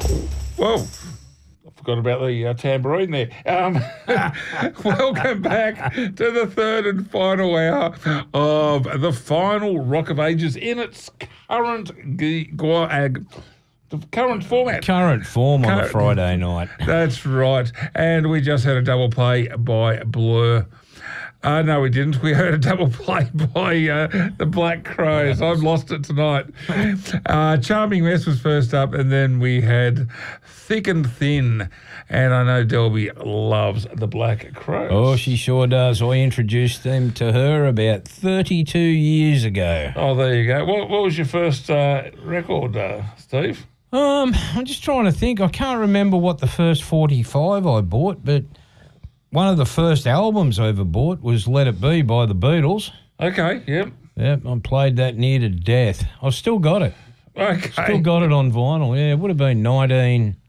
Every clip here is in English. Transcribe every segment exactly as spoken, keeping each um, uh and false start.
Whoa. I forgot about the uh, tambourine there. Um, welcome back to the third and final hour of the final Rock of Ages in its current g- gu- uh, the current format. Current form on a Current- Friday night. That's right. And we just had a double play by Blur. Uh, no, we didn't. We heard a double play by uh, the Black Crows. I've lost it tonight. Uh, Charming Mess was first up, and then we had Thick and Thin. And I know Delby loves the Black Crows. Oh, she sure does. I introduced them to her about thirty-two years ago. Oh, there you go. What, what was your first uh, record, uh, Steve? Um, I'm just trying to think. I can't remember what the first forty-five I bought, but one of the first albums I ever bought was Let It Be by the Beatles. Okay, yep. Yep, I played that near to death. I've still got it. Okay. Still got it on vinyl. Yeah, it would have been nineteen...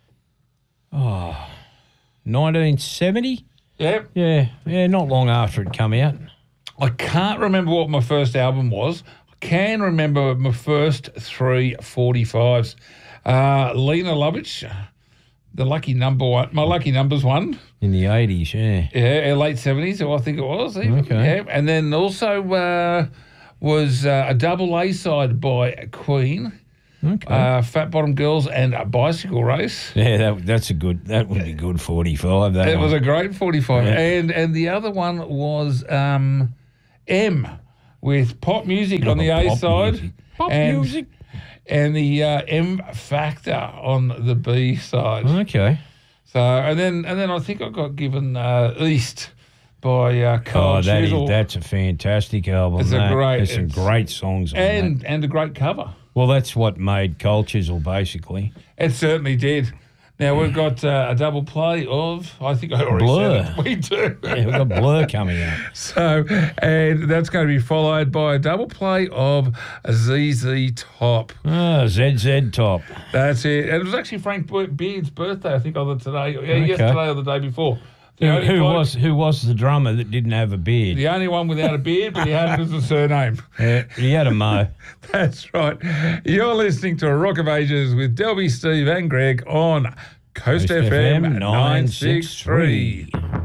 Oh, nineteen seventy? Yep. Yeah, yeah, not long after it come out. I can't remember what my first album was. I can remember my first three forty-fives. Uh, Lena Lovitch, the lucky number one, my lucky numbers one. In the eighties, yeah. Yeah, late seventies, I think it was. Even. Okay. Yeah. And then also uh, was uh, a double A side by Queen, Okay. uh, Fat Bottom Girls, and a Bicycle Race. Yeah, that, that's a good, that would be good forty-five. That It one. was a great forty-five. Yeah. And and the other one was um, M with Pop Music on the A Pop side. music. Pop and, music. And the uh, M Factor on the B side. Okay. So and then and then I think I got given uh, East by uh, Cold Oh, that is, Chisel. that's a fantastic album. It's a that. great- There's some it's- great songs on and that. and a great cover. Well, that's what made Cold Chisel, basically. It certainly did. Now we've got uh, a double play of I think I already Blur. said it. We do. Yeah, we've got Blur coming out. So, and that's going to be followed by a double play of Z Z Top. Ah, Z Z Top. That's it. And it was actually Frank Beard's birthday, I think, on the today, yeah, Okay. yesterday or the day before. The Who, only who bloke- was who was the drummer that didn't have a beard? The only one without a beard, but he had it as a surname. Yeah, he had a mo. That's right. You're listening to A Rock of Ages with Delby, Steve and Greg on Coast, Coast F M F M nine six three.